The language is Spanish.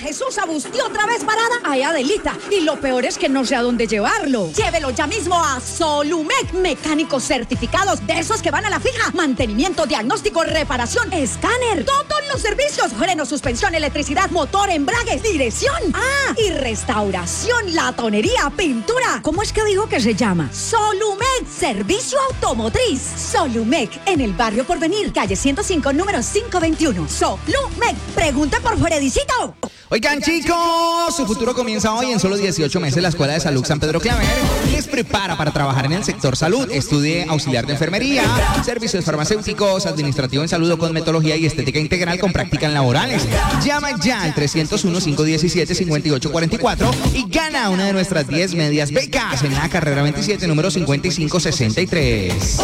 Jesús Agustí otra vez parada. Ay, Adelita, y lo peor es que no sé a dónde llevarlo. Llévelo ya mismo a Solumec, mecánicos certificados, de esos que van a la fija. Mantenimiento, diagnóstico, reparación, escáner, todos los servicios, freno, suspensión, electricidad, motor, embragues, dirección. Ah, y restauración, latonería, pintura. ¿Cómo es que dijo que se llama? Solumec, servicio automotriz. Solumec, en el barrio Porvenir, calle 105, número 521. Solumec, pregunta por Fredicito. Oigan, chicos, su futuro comienza hoy. En solo 18 meses la Escuela de Salud San Pedro Claver les prepara para trabajar en el sector salud. Estudie auxiliar de enfermería, servicios farmacéuticos, administrativo en salud o cosmetología y estética integral con prácticas laborales. Llama ya al 301-517-5844 y gana una de nuestras 10 medias becas en la carrera 27, número 5563.